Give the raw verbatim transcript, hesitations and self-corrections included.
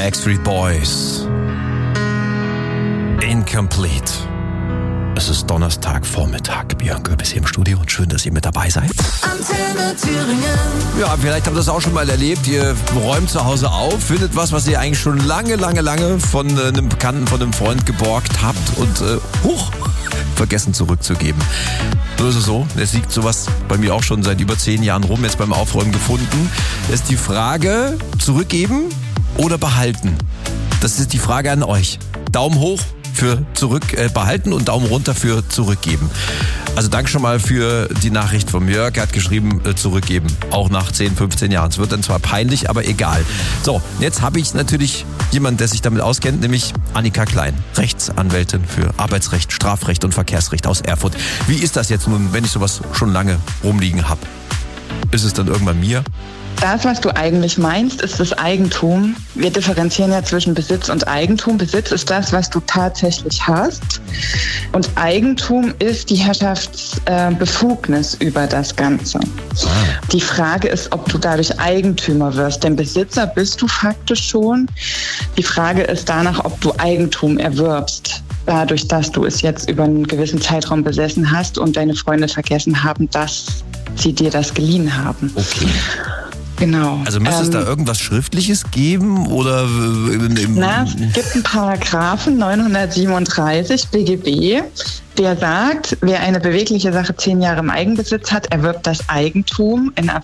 Backstreet Boys. Incomplete. Es ist Donnerstagvormittag. Björn Köppis hier im Studio und schön, dass ihr mit dabei seid. Antenne Thüringen. Ja, vielleicht habt ihr das auch schon mal erlebt. Ihr räumt zu Hause auf, findet was, was ihr eigentlich schon lange, lange, lange von äh, einem Bekannten, von einem Freund geborgt habt und äh, huch, vergessen zurückzugeben. So ist es so. Es liegt sowas bei mir auch schon seit über zehn Jahren rum, jetzt beim Aufräumen gefunden. Es ist die Frage, zurückgeben oder behalten? Das ist die Frage an euch. Daumen hoch für zurück äh, behalten und Daumen runter für zurückgeben. Also danke schon mal für die Nachricht von Jörg. Er hat geschrieben, äh, zurückgeben. Auch nach zehn, fünfzehn Jahren. Es wird dann zwar peinlich, aber egal. So, jetzt habe ich natürlich jemanden, der sich damit auskennt, nämlich Annika Klein, Rechtsanwältin für Arbeitsrecht, Strafrecht und Verkehrsrecht aus Erfurt. Wie ist das jetzt nun, wenn ich sowas schon lange rumliegen habe? Ist es dann irgendwann mir? Das, was du eigentlich meinst, ist das Eigentum. Wir differenzieren ja zwischen Besitz und Eigentum. Besitz ist das, was du tatsächlich hast. Und Eigentum ist die Herrschaftsbefugnis über das Ganze. Die Frage ist, ob du dadurch Eigentümer wirst. Denn Besitzer bist du faktisch schon. Die Frage ist danach, ob du Eigentum erwirbst. Dadurch, dass du es jetzt über einen gewissen Zeitraum besessen hast und deine Freunde vergessen haben, dass sie dir das geliehen haben. Okay. Genau. Also müsste ähm, es da irgendwas Schriftliches geben oder? Im, im na, es gibt einen Paragraphen neunhundertsiebenunddreißig B G B, der sagt, wer eine bewegliche Sache zehn Jahre im Eigenbesitz hat, erwirbt das Eigentum in